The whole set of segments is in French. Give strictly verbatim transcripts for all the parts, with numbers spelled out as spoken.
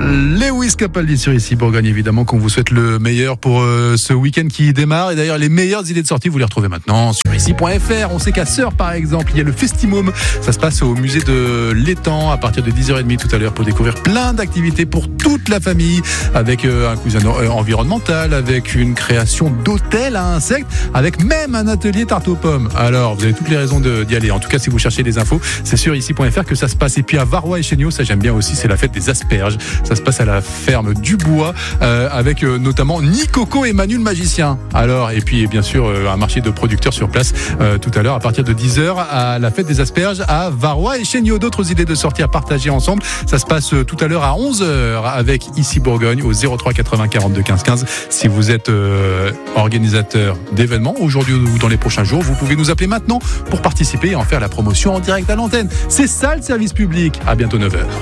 Lewis Capaldi sur Ici Bourgogne, évidemment qu'on vous souhaite le meilleur pour euh, ce week-end qui démarre. Et d'ailleurs, les meilleures idées de sortie, vous les retrouvez maintenant sur ici point f r. On sait qu'à Sœur, par exemple, il y a le Festimôme. Ça se passe au musée de l'Étang à partir de dix heures trente tout à l'heure pour découvrir plein d'activités pour toute la famille, avec euh, un cousin euh, environnemental, avec une création d'hôtel à insectes, avec même un atelier tarte aux pommes. Alors, vous avez toutes les raisons de, d'y aller. En tout cas, si vous cherchez des infos, c'est sur ici point f r que ça se passe. Et puis à Varrois et Chéniaux, ça j'aime bien aussi, c'est la fête des asperges. Ça se passe à la ferme du Bois, euh, avec euh, notamment Nicoco et Manu le magicien. Alors, et puis bien sûr, euh, un marché de producteurs sur place euh, tout à l'heure à partir de dix heures à la fête des asperges à Varrois et Chéniaux. D'autres idées de sortie à partager ensemble. Ça se passe euh, tout à l'heure à onze heures avec Ici Bourgogne au zéro trois quatre-vingts quarante-deux quinze quinze. Si vous êtes euh, organisateur d'événements aujourd'hui ou dans les prochains jours, vous pouvez nous appeler maintenant pour participer et en faire la promotion en direct à l'antenne. C'est ça le service public. À bientôt neuf heures.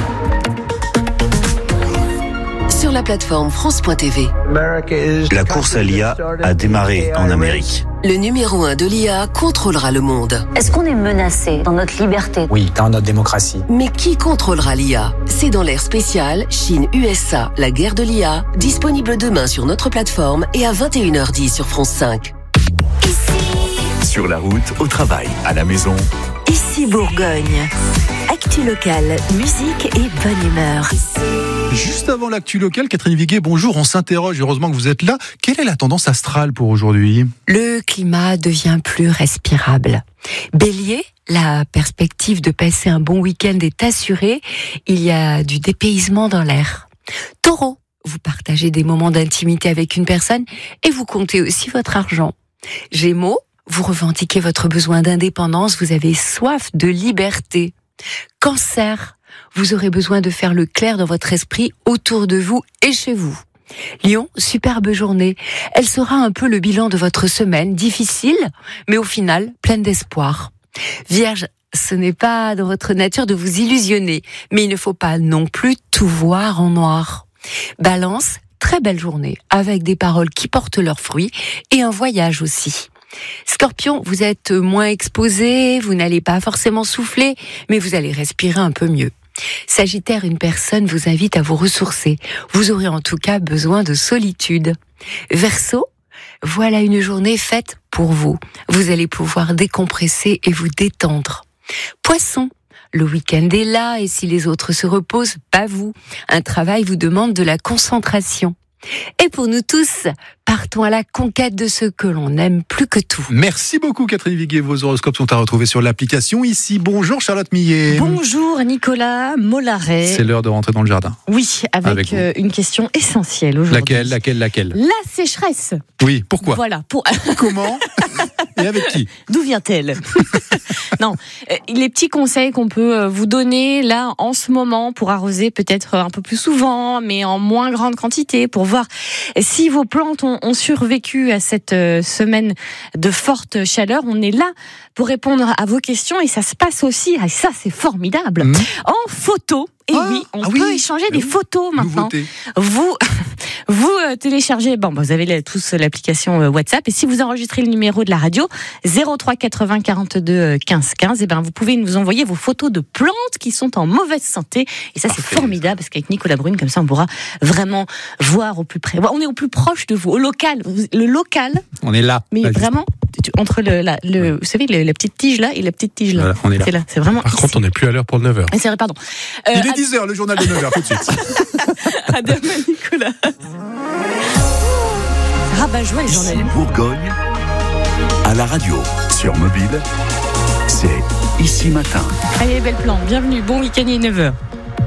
Sur la plateforme France point T V. La course à l'I A a démarré en Amérique. Le numéro un de l'I A contrôlera le monde. Est-ce qu'on est menacé dans notre liberté ? Oui, dans notre démocratie. Mais qui contrôlera l'I A ? C'est dans l'ère spéciale Chine-U S A, la guerre de l'I A, disponible demain sur notre plateforme et à vingt et une heures dix sur France cinq. Sur la route, au travail, à la maison. Ici Bourgogne. Actu locale, musique et bonne humeur. Juste avant l'actu locale, Catherine Viguet, bonjour, on s'interroge, heureusement que vous êtes là. Quelle est la tendance astrale pour aujourd'hui ? Le climat devient plus respirable. Bélier, la perspective de passer un bon week-end est assurée. Il y a du dépaysement dans l'air. Taureau, vous partagez des moments d'intimité avec une personne et vous comptez aussi votre argent. Gémeaux, vous revendiquez votre besoin d'indépendance, vous avez soif de liberté. Cancer, vous aurez besoin de faire le clair dans votre esprit autour de vous et chez vous. Lion, superbe journée. Elle sera un peu le bilan de votre semaine, difficile, mais au final, pleine d'espoir. Vierge, ce n'est pas dans votre nature de vous illusionner, mais il ne faut pas non plus tout voir en noir. Balance, très belle journée, avec des paroles qui portent leurs fruits et un voyage aussi. Scorpion, vous êtes moins exposé, vous n'allez pas forcément souffler, mais vous allez respirer un peu mieux. Sagittaire, une personne vous invite à vous ressourcer. Vous aurez en tout cas besoin de solitude. Verseau, voilà une journée faite pour vous. Vous allez pouvoir décompresser et vous détendre. Poisson, le week-end est là et si les autres se reposent, pas vous. Un travail vous demande de la concentration. Et pour nous tous, partons à la conquête de ce que l'on aime plus que tout. Merci beaucoup Catherine Viguet. Vos horoscopes sont à retrouver sur l'application Ici. Bonjour Charlotte Millet. Bonjour Nicolas Mollaret. C'est l'heure de rentrer dans le jardin. Oui, avec, avec euh, une question essentielle aujourd'hui. Laquelle, laquelle, laquelle ? La sécheresse. Oui, pourquoi ? Voilà. Pour... Comment ? Et avec qui ? D'où vient-elle ? Non, les petits conseils qu'on peut vous donner là en ce moment pour arroser peut-être un peu plus souvent, mais en moins grande quantité, pour voir si vos plantes ont, ont survécu à cette semaine de forte chaleur. On est là pour répondre à vos questions et ça se passe aussi, et ça c'est formidable, mmh. en photo. Et ah, oui, on ah peut oui, échanger des oui, photos maintenant. Nouveauté. Vous, vous euh, téléchargez, bon, vous avez tous l'application euh, WhatsApp, et si vous enregistrez le numéro de la radio, zéro trois quatre-vingts quarante-deux quinze quinze, et ben vous pouvez nous envoyer vos photos de plantes qui sont en mauvaise santé. Et ça, Parfait. C'est formidable, parce qu'avec Nicolas Brune, comme ça, on pourra vraiment voir au plus près. On est au plus proche de vous, au local. Le local. On est là. Mais vraiment, entre le, la, le, vous savez, le, la petite tige là et la petite tige là. Voilà, on est là. C'est là. C'est vraiment. Par ici. Contre, on n'est plus à l'heure pour le neuf heures. C'est vrai, pardon. Euh, Il est dix heures, le journal de neuf heures, tout de suite. À demain, Nicolas. Rabat-joie, les journalistes. Bourgogne, à la radio, sur mobile, c'est Ici Matin. Allez, belle plante, bienvenue, bon week-end, il est neuf heures.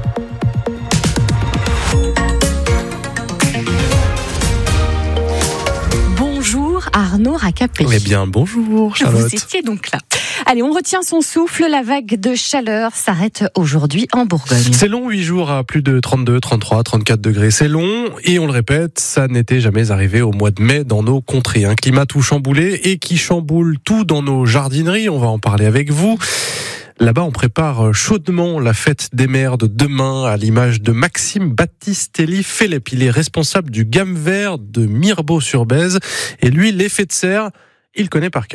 Bonjour Arnaud Racapé. Eh bien, bonjour Charlotte. Vous étiez donc là. Allez, on retient son souffle, la vague de chaleur s'arrête aujourd'hui en Bourgogne. C'est long, huit jours à plus de trente-deux, trente-trois, trente-quatre degrés, c'est long, et on le répète, ça n'était jamais arrivé au mois de mai dans nos contrées. Un climat tout chamboulé et qui chamboule tout dans nos jardineries, on va en parler avec vous. Là-bas, on prépare chaudement la fête des mères de demain à l'image de Maxime Battistelli-Phélep. Il est responsable du Gamme Vert de Mirebeau-sur-Bèze, et lui, l'effet de serre, il connaît par cœur.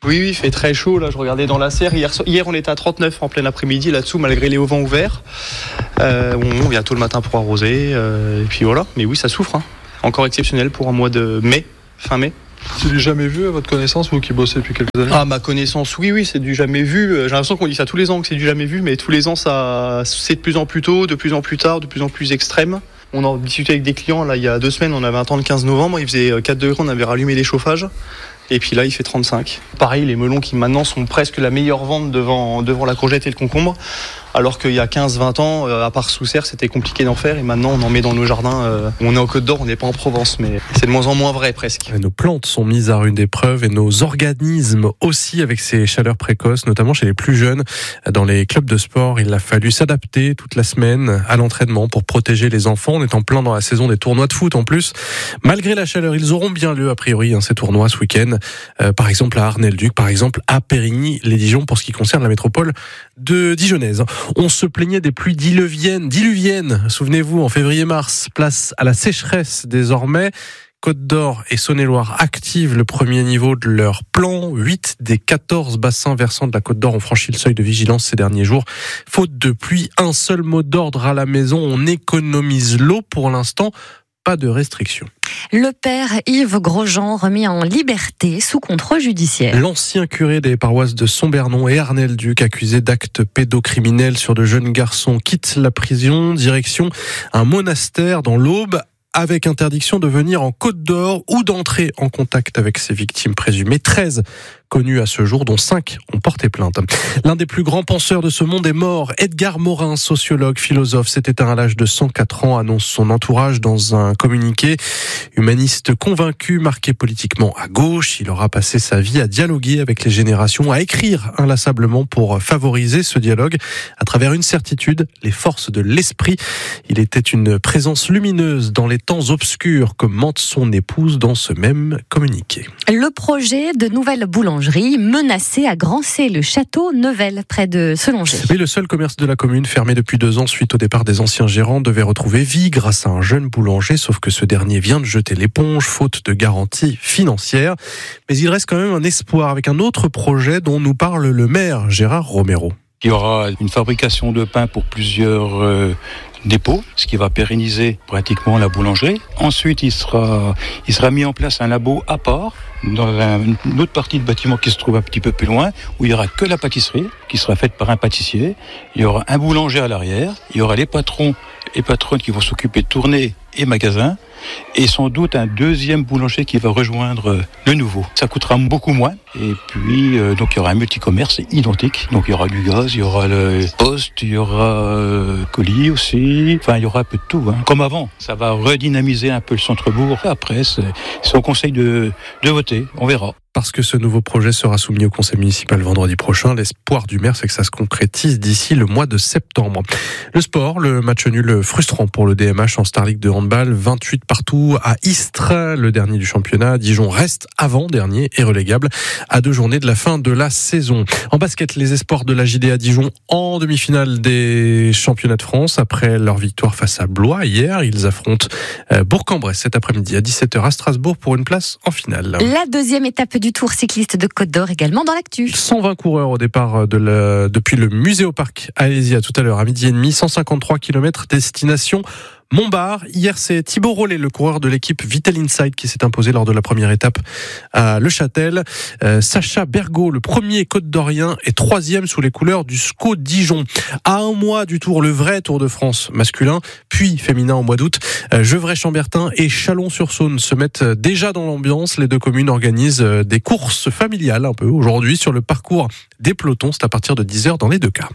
Oui, oui, il fait très chaud. Là, je regardais dans la serre. Hier, hier on était à trente-neuf en plein après-midi là-dessous, malgré les hauts vents ouverts. Euh, on vient tôt le matin pour arroser. Euh, et puis voilà. Mais oui, ça souffre. Hein. Encore exceptionnel pour un mois de mai, fin mai. C'est du jamais vu à votre connaissance, vous qui bossez depuis quelques années? Ah, ma connaissance, oui, oui, c'est du jamais vu. J'ai l'impression qu'on dit ça tous les ans, que c'est du jamais vu, mais tous les ans, ça, c'est de plus en plus tôt, de plus en plus tard, de plus en plus extrême. On en discutait avec des clients, là, il y a deux semaines, on avait un temps le quinze novembre, il faisait quatre degrés, on avait rallumé les chauffages. Et puis là, il fait trente-cinq. Pareil, les melons qui maintenant sont presque la meilleure vente devant, devant la courgette et le concombre. Alors qu'il y a quinze vingt ans, à part sous serre, c'était compliqué d'en faire. Et maintenant, on en met dans nos jardins. Euh, on est en Côte d'Or, on n'est pas en Provence. Mais c'est de moins en moins vrai, presque. Et nos plantes sont mises à rude épreuve et nos organismes aussi avec ces chaleurs précoces, notamment chez les plus jeunes. Dans les clubs de sport, il a fallu s'adapter toute la semaine à l'entraînement pour protéger les enfants. On est en plein dans la saison des tournois de foot en plus. Malgré la chaleur, ils auront bien lieu, a priori, hein, ces tournois ce week-end. Euh, par exemple à Arnay-le-Duc, par exemple à Périgny-les-Dijon pour ce qui concerne la métropole de Dijonnaise. On se plaignait des pluies diluviennes, diluviennes, souvenez-vous, en février-mars, place à la sécheresse désormais. Côte d'Or et Saône-et-Loire activent le premier niveau de leur plan. huit des quatorze bassins versants de la Côte d'Or ont franchi le seuil de vigilance ces derniers jours. Faute de pluie, un seul mot d'ordre à la maison, on économise l'eau pour l'instant. Pas de restrictions. Le père Yves Grosjean remis en liberté sous contrôle judiciaire. L'ancien curé des paroisses de Sombernon et Arnay-le-Duc, accusé d'actes pédocriminels sur de jeunes garçons, quitte la prison, direction un monastère dans l'Aube, avec interdiction de venir en Côte d'Or ou d'entrer en contact avec ses victimes présumées. treize connus à ce jour, dont cinq ont porté plainte. L'un des plus grands penseurs de ce monde est mort. Edgar Morin, sociologue, philosophe, s'est éteint à l'âge de cent quatre ans, annonce son entourage dans un communiqué. Humaniste convaincu, marqué politiquement à gauche, il aura passé sa vie à dialoguer avec les générations, à écrire inlassablement pour favoriser ce dialogue à travers une certitude, les forces de l'esprit. Il était une présence lumineuse dans les temps obscurs, commente son épouse dans ce même communiqué. Le projet de nouvelle boulangerie menacé à Grancey, le château Neuvelle, près de Selongé. Mais le seul commerce de la commune, fermé depuis deux ans suite au départ des anciens gérants, devait retrouver vie grâce à un jeune boulanger, sauf que ce dernier vient de jeter l'éponge, faute de garantie financière. Mais il reste quand même un espoir avec un autre projet dont nous parle le maire Gérard Romero. Il y aura une fabrication de pain pour plusieurs euh, dépôts, ce qui va pérenniser pratiquement la boulangerie. Ensuite, il sera, il sera mis en place un labo à part, dans un, une autre partie de bâtiment qui se trouve un petit peu plus loin, où il n'y aura que la pâtisserie, qui sera faite par un pâtissier. Il y aura un boulanger à l'arrière, il y aura les patrons et patronnes qui vont s'occuper de tournées et magasins, et sans doute un deuxième boulanger qui va rejoindre le nouveau. Ça coûtera beaucoup moins, et puis euh, donc il y aura un multicommerce identique. Donc il y aura du gaz, il y aura le poste, il y aura euh, colis aussi, enfin il y aura un peu de tout, hein. Comme avant. Ça va redynamiser un peu le centre-bourg. Après, c'est, c'est au conseil de, de voter, on verra. Parce que ce nouveau projet sera soumis au conseil municipal vendredi prochain, l'espoir du maire, c'est que ça se concrétise d'ici le mois de septembre. Le sport, le match nul frustrant pour le D M H en Star League de handball, vingt-huit partout à Istres, le dernier du championnat. Dijon reste avant-dernier et relégable à deux journées de la fin de la saison. En basket, les espoirs de la J D à Dijon en demi-finale des championnats de France. Après leur victoire face à Blois hier, ils affrontent Bourg-en-Bresse cet après-midi à dix-sept heures à Strasbourg pour une place en finale. La deuxième étape du Tour cycliste de Côte d'Or également dans l'actu. cent vingt coureurs au départ de la, depuis le Muséoparc Alésia tout à l'heure à midi et demi, cent cinquante-trois kilomètres destination Montbard. Hier, c'est Thibaut Rollet, le coureur de l'équipe Vital Inside, qui s'est imposé lors de la première étape à Le Châtel. Euh, Sacha Bergot, le premier Côte-d'Orien, est troisième sous les couleurs du S C O Dijon. À un mois du Tour, le vrai Tour de France masculin, puis féminin au mois d'août, euh, Gevrey-Chambertin et Chalon-sur-Saône se mettent déjà dans l'ambiance. Les deux communes organisent des courses familiales un peu aujourd'hui sur le parcours des pelotons. C'est à partir de dix heures dans les deux cas.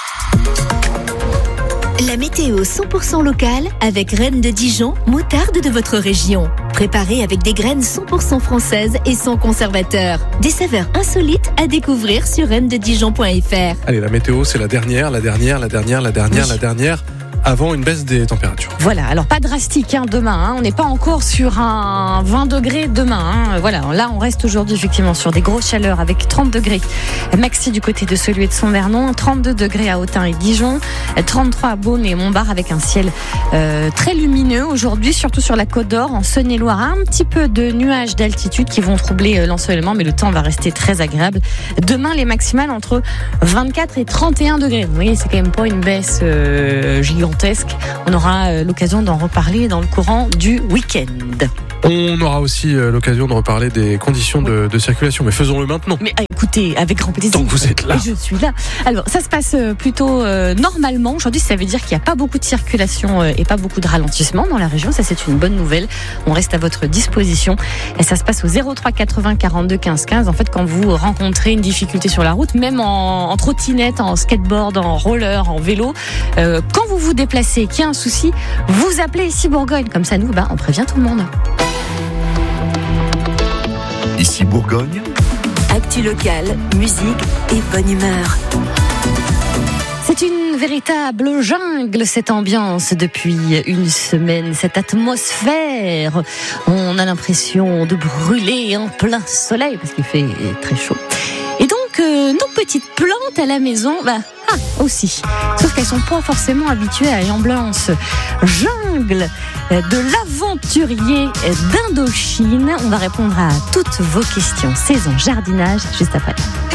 La météo cent pour cent locale avec Reine de Dijon, moutarde de votre région. Préparée avec des graines cent pour cent françaises et sans conservateur. Des saveurs insolites à découvrir sur reine de dijon point f r. Allez, la météo, c'est la dernière, la dernière, la dernière, la dernière, oui. la dernière. avant une baisse des températures. Voilà, alors pas drastique hein, demain, hein. On n'est pas encore sur un vingt degrés demain. Hein. Voilà, là on reste aujourd'hui effectivement sur des grosses chaleurs avec trente degrés maxi du côté de Saulieu et de Son-Vernon, trente-deux degrés à Autun et Dijon, trente-trois à Beaune et Montbard avec un ciel euh, très lumineux aujourd'hui, surtout sur la Côte d'Or, en Saône-et-Loire, un petit peu de nuages d'altitude qui vont troubler l'ensoleillement, mais le temps va rester très agréable. Demain, les maximales entre vingt-quatre et trente et un degrés. Vous voyez, c'est quand même pas une baisse euh, gigantesque. On aura euh, l'occasion d'en reparler dans le courant du week-end. On aura aussi euh, l'occasion de reparler des conditions de, de circulation, mais faisons-le maintenant. Mais écoutez, avec grand plaisir. Tant que vous êtes là. Je suis là. Alors, ça se passe plutôt euh, normalement. Aujourd'hui, ça veut dire qu'il n'y a pas beaucoup de circulation euh, et pas beaucoup de ralentissement dans la région. Ça, c'est une bonne nouvelle. On reste à votre disposition. Et ça se passe au zéro trois quatre-vingts quarante-deux quinze quinze. En fait, quand vous rencontrez une difficulté sur la route, même en, en trottinette, en skateboard, en roller, en vélo, euh, quand vous vous déplacez et qu'il y a un souci, vous appelez ici Bourgogne. Comme ça, nous, bah, on prévient tout le monde. Ici Bourgogne. Actu locale, musique et bonne humeur. C'est une véritable jungle, cette ambiance depuis une semaine, cette atmosphère. On a l'impression de brûler en plein soleil parce qu'il fait très chaud. Et donc, euh, nos petites plantes à la maison, bah, ah, aussi. Sauf qu'elles sont pas forcément habituées à l'ambiance jungle de l'aventurier d'Indochine. On va répondre à toutes vos questions saison jardinage juste après.